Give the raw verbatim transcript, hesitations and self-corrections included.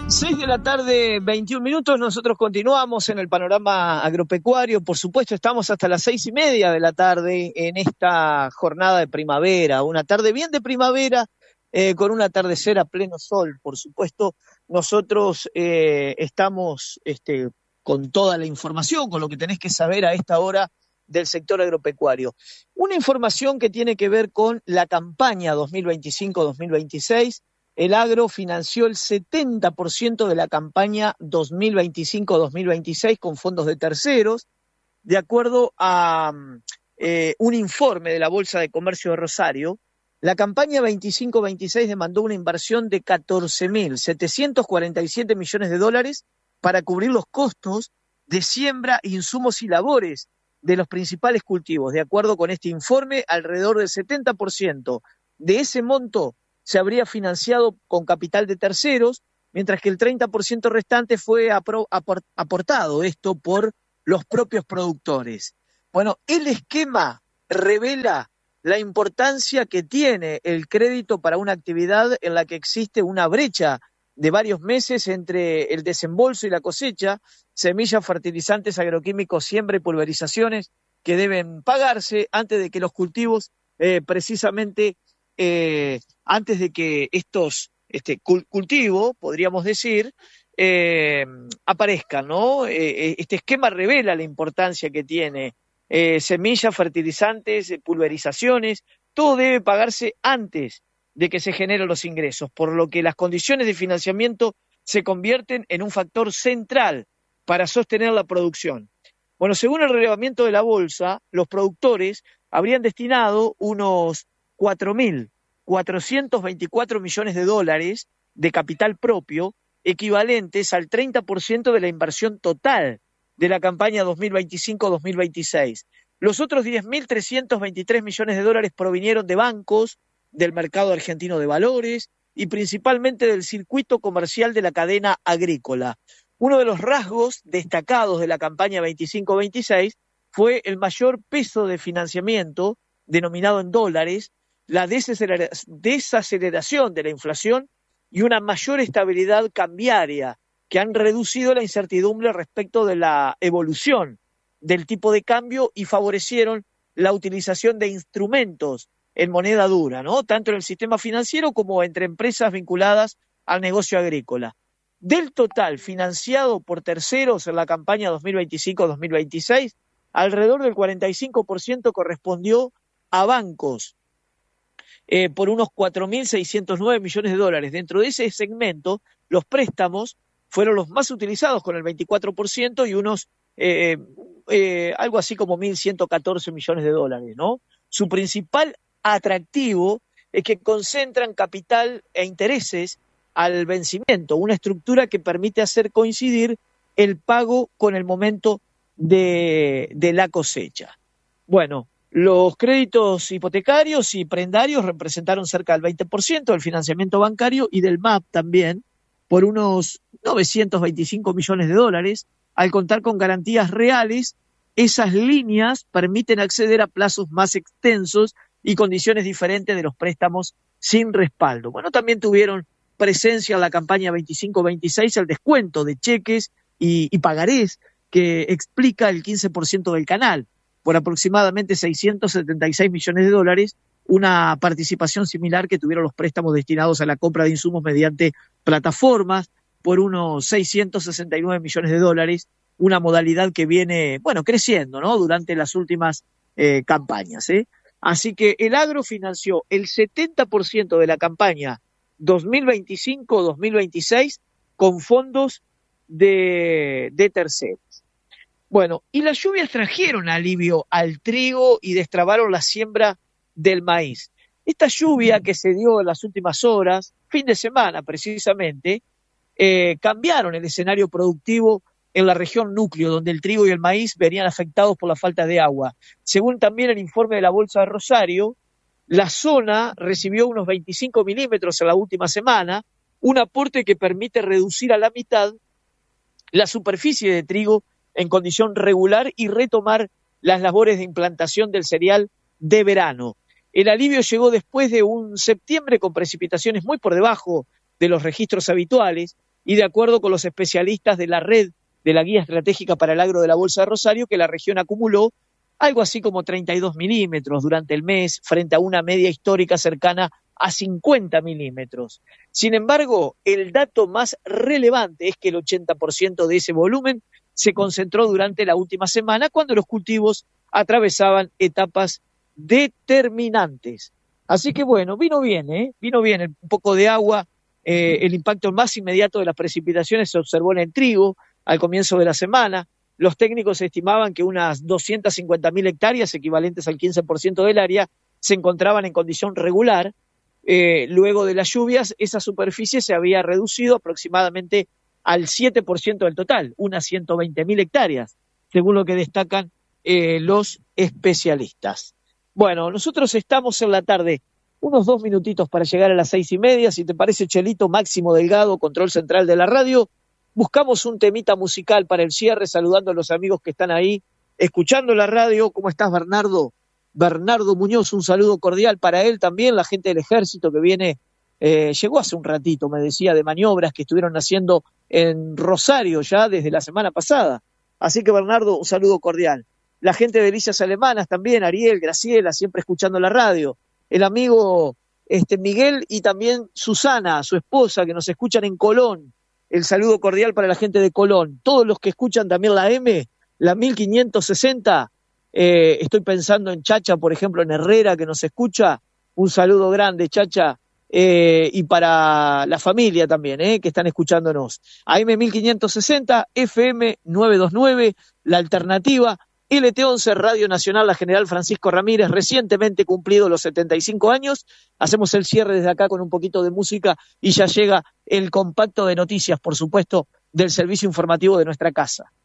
Seis de la tarde, veintiún minutos, nosotros continuamos en el panorama agropecuario. Por supuesto, estamos hasta las seis y media de la tarde en esta jornada de primavera, una tarde bien de primavera, eh, con un atardecer a pleno sol. Por supuesto, nosotros eh, estamos este, con toda la información, con lo que tenés que saber a esta hora del sector agropecuario. Una información que tiene que ver con la campaña dos mil veinticinco dos mil veintiséis. El agro financió el setenta por ciento de la campaña dos mil veinticinco dos mil veintiséis con fondos de terceros, de acuerdo a eh, un informe de la Bolsa de Comercio de Rosario. La campaña veinticinco veintiséis demandó una inversión de catorce mil setecientos cuarenta y siete millones de dólares para cubrir los costos de siembra, insumos y labores de los principales cultivos. De acuerdo con este informe, alrededor del setenta por ciento de ese monto se habría financiado con capital de terceros, mientras que el treinta por ciento restante fue apro- aport- aportado, esto por los propios productores. Bueno, el esquema revela la importancia que tiene el crédito para una actividad en la que existe una brecha de varios meses entre el desembolso y la cosecha, semillas, fertilizantes, agroquímicos, siembra y pulverizaciones que deben pagarse antes de que los cultivos eh, precisamente Eh, antes de que estos este, cultivos, podríamos decir, eh, aparezcan, ¿no? Eh, este esquema revela la importancia que tiene eh, semillas, fertilizantes, pulverizaciones, todo debe pagarse antes de que se generen los ingresos, por lo que las condiciones de financiamiento se convierten en un factor central para sostener la producción. Bueno, según el relevamiento de la bolsa, los productores habrían destinado unos cuatro mil cuatrocientos veinticuatro millones de dólares de capital propio, equivalentes al treinta por ciento de la inversión total de la campaña dos mil veinticinco dos mil veintiséis. Los otros diez mil trescientos veintitrés millones de dólares provinieron de bancos, del mercado argentino de valores y principalmente del circuito comercial de la cadena agrícola. Uno de los rasgos destacados de la campaña veinticinco veintiséis fue el mayor peso de financiamiento, denominado en dólares, la desaceleración de la inflación y una mayor estabilidad cambiaria que han reducido la incertidumbre respecto de la evolución del tipo de cambio y favorecieron la utilización de instrumentos en moneda dura, ¿no? Tanto en el sistema financiero como entre empresas vinculadas al negocio agrícola. Del total financiado por terceros en la campaña dos mil veinticinco dos mil veintiséis, alrededor del cuarenta y cinco por ciento correspondió a bancos, Eh, por unos cuatro mil seiscientos nueve millones de dólares. Dentro de ese segmento, los préstamos fueron los más utilizados con el veinticuatro por ciento y unos eh, eh, algo así como mil ciento catorce millones de dólares, ¿no? Su principal atractivo es que concentran capital e intereses al vencimiento, una estructura que permite hacer coincidir el pago con el momento de, de la cosecha. Bueno, los créditos hipotecarios y prendarios representaron cerca del veinte por ciento del financiamiento bancario y del M A P también, por unos novecientos veinticinco millones de dólares. Al contar con garantías reales, esas líneas permiten acceder a plazos más extensos y condiciones diferentes de los préstamos sin respaldo. Bueno, también tuvieron presencia en la campaña veinticinco veintiséis el descuento de cheques y, y pagarés que explica el quince por ciento del canal, por aproximadamente seiscientos setenta y seis millones de dólares, una participación similar que tuvieron los préstamos destinados a la compra de insumos mediante plataformas por unos seiscientos sesenta y nueve millones de dólares, una modalidad que viene, bueno, creciendo, ¿no? Durante las últimas eh, campañas, ¿eh? Así que el agro financió el setenta por ciento de la campaña dos mil veinticinco dos mil veintiséis con fondos de, de terceros. Bueno, y las lluvias trajeron alivio al trigo y destrabaron la siembra del maíz. Esta lluvia que se dio en las últimas horas, fin de semana precisamente, eh, cambiaron el escenario productivo en la región núcleo, donde el trigo y el maíz venían afectados por la falta de agua. Según también el informe de la Bolsa de Rosario, la zona recibió unos veinticinco milímetros en la última semana, un aporte que permite reducir a la mitad la superficie de trigo en condición regular y retomar las labores de implantación del cereal de verano. El alivio llegó después de un septiembre con precipitaciones muy por debajo de los registros habituales y de acuerdo con los especialistas de la red de la Guía Estratégica para el Agro de la Bolsa de Rosario, que la región acumuló algo así como treinta y dos milímetros durante el mes, frente a una media histórica cercana a cincuenta milímetros. Sin embargo, el dato más relevante es que el ochenta por ciento de ese volumen se concentró durante la última semana, cuando los cultivos atravesaban etapas determinantes. Así que bueno, vino bien, ¿eh? Vino bien, un poco de agua, eh, el impacto más inmediato de las precipitaciones se observó en el trigo al comienzo de la semana. Los técnicos estimaban que unas doscientas cincuenta mil hectáreas, equivalentes al quince por ciento del área, se encontraban en condición regular. Eh, luego de las lluvias, esa superficie se había reducido aproximadamente al siete por ciento del total, unas ciento veinte mil hectáreas, según lo que destacan eh, los especialistas. Bueno, nosotros estamos en la tarde, unos dos minutitos para llegar a las seis y media. Si te parece, Chelito, Máximo Delgado, control central de la radio, buscamos un temita musical para el cierre, saludando a los amigos que están ahí, escuchando la radio. ¿Cómo estás, Bernardo? Bernardo Muñoz, un saludo cordial para él también, la gente del ejército que viene, eh, llegó hace un ratito, me decía, de maniobras que estuvieron haciendo en Rosario ya desde la semana pasada. Así que, Bernardo, un saludo cordial. La gente de Delicias Alemanas también, Ariel, Graciela, siempre escuchando la radio. El amigo este, Miguel y también Susana, su esposa, que nos escuchan en Colón. El saludo cordial para la gente de Colón. Todos los que escuchan también la M, la mil quinientos sesenta, eh, estoy pensando en Chacha, por ejemplo, en Herrera, que nos escucha. Un saludo grande, Chacha. Eh, y para la familia también, eh, que están escuchándonos. A M mil quinientos sesenta, F M novecientos veintinueve, La Alternativa, L T once, Radio Nacional, la General Francisco Ramírez, recientemente cumplido los setenta y cinco años. Hacemos el cierre desde acá con un poquito de música y ya llega el compacto de noticias, por supuesto, del servicio informativo de nuestra casa.